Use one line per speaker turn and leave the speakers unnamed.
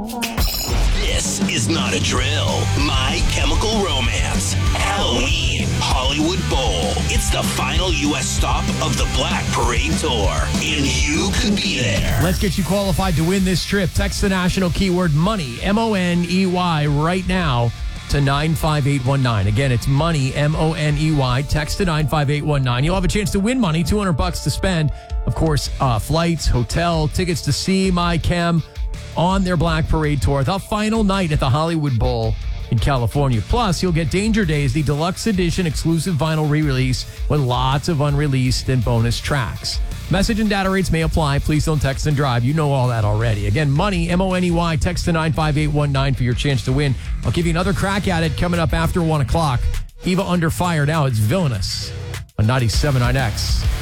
This is not a drill. My Chemical Romance. Halloween Hollywood Bowl. It's the final U.S. stop of the Black Parade Tour, and you could be there.
Let's get you qualified to win this trip. Text the national keyword MONEY, M-O-N-E-Y, right now to 95819. Again, it's MONEY, M-O-N-E-Y. Text to 95819. You'll have a chance to win money, $200 to spend. Of course, flights, hotel, tickets to see My Chem on their Black Parade Tour, the final night at the Hollywood Bowl in California. Plus, you'll get Danger Days, the deluxe edition exclusive vinyl re-release with lots of unreleased and bonus tracks. Message and data rates may apply. Please don't text and drive. You know all that already. Again, MONEY, M-O-N-E-Y. Text to 95819 for your chance to win. I'll give you another crack at it coming up after 1 o'clock. Eva under fire now. It's Villainous on 97.9X.